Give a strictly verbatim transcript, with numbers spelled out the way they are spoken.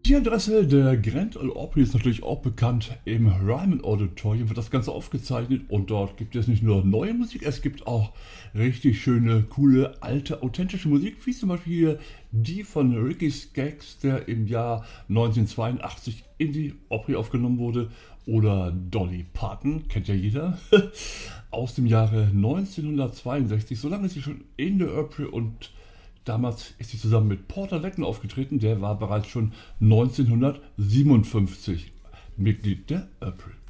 Die Adresse der Grand Ole Opry ist natürlich auch bekannt. Im Ryman Auditorium wird das Ganze aufgezeichnet und dort gibt es nicht nur neue Musik, es gibt auch richtig schöne, coole, alte, authentische Musik, wie zum Beispiel hier die von Ricky Skaggs, der im Jahr neunzehnhundertzweiundachtzig in die Opry aufgenommen wurde, oder Dolly Parton, kennt ja jeder, aus dem Jahre neunzehnhundertzweiundsechzig. So lange ist sie schon in der Opry und damals ist sie zusammen mit Porter Lecken aufgetreten, der war bereits schon neunzehnhundertsiebenundfünfzig Mitglied der Opry.